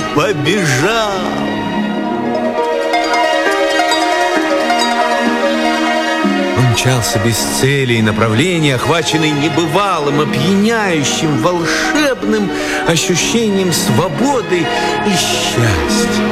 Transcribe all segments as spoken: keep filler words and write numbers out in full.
побежал. Он мчался без цели и направления, охваченный небывалым, опьяняющим, волшебным ощущением свободы и счастья.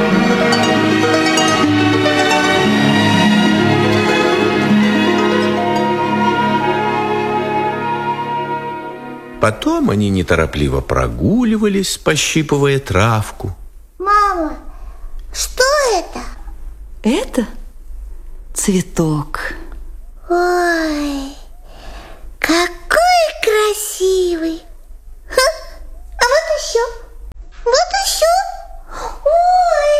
Потом они неторопливо прогуливались, пощипывая травку. Мама, что это? Это цветок. Ой, какой красивый. Ха, а вот еще. Вот еще. Ой,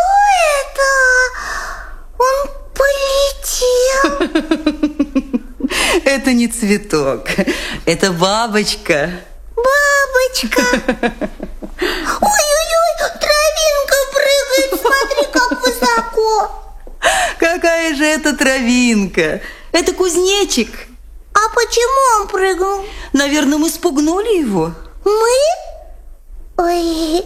что это? Он полетел. Это не цветок, это бабочка. Бабочка. Ой-ой-ой, травинка прыгает, смотри, как высоко. Какая же это травинка? Это кузнечик. А почему он прыгнул? Наверное, мы спугнули его. Мы? Ой,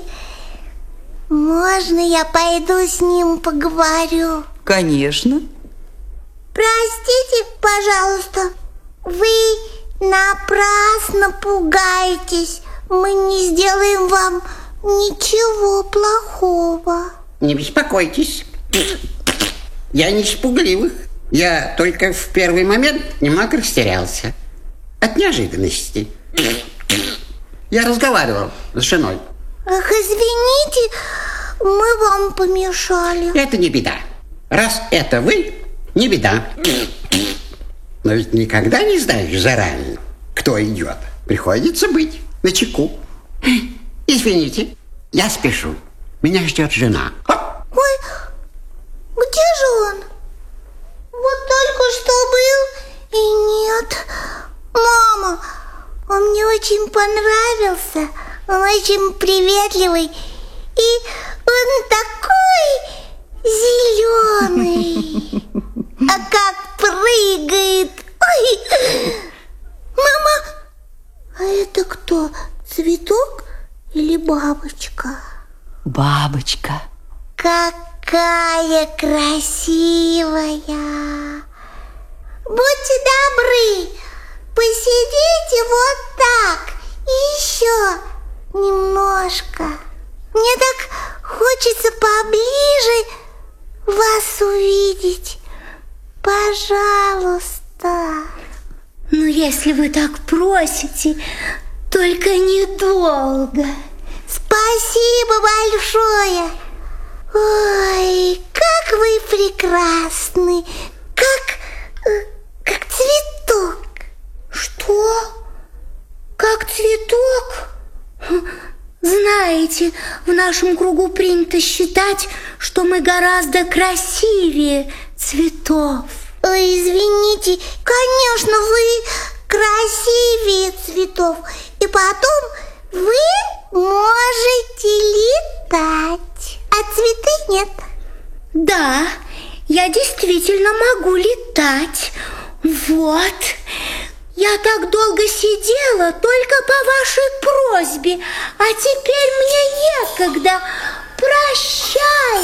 можно я пойду с ним поговорю? Конечно. Простите, пожалуйста, вы напрасно пугаетесь. Мы не сделаем вам ничего плохого. Не беспокойтесь. Я не из пугливых. Я только в первый момент немного растерялся. От неожиданности. Я разговаривал с женой. Ах, извините, мы вам помешали. Это не беда. Раз это вы, не беда. Но ведь никогда не знаешь заранее, кто идет. Приходится быть начеку. Извините, я спешу. Меня ждет жена. Ой, где же он? Вот только что был и нет. Мама, он мне очень понравился. Он очень приветливый. И он такой зеленый. А как прыгает. Ой. Мама, а это кто? Цветок или бабочка? Бабочка. Какая красивая! Будьте добры, посидите вот так и еще немножко. Мне так хочется поближе вас увидеть. Пожалуйста. Ну, если вы так просите, только недолго. Спасибо большое. Ой, как вы прекрасны, как, как цветок. Что? Как цветок? Знаете, в нашем кругу принято считать, что мы гораздо красивее цветов. Ой, извините, конечно, вы красивее цветов. И потом вы можете летать. А цветы нет. Да, я действительно могу летать. Вот. Я так долго сидела только по вашей просьбе, а теперь мне некогда. Прощай.